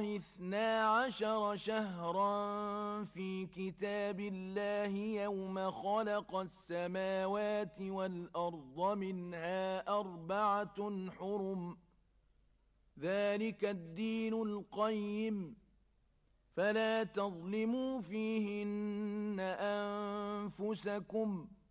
الله 12 شهرا في كتاب الله يوم خلق السماوات والأرض منها 4 حرم ذلك الدين القيم فلا تظلموا فيهن أنفسكم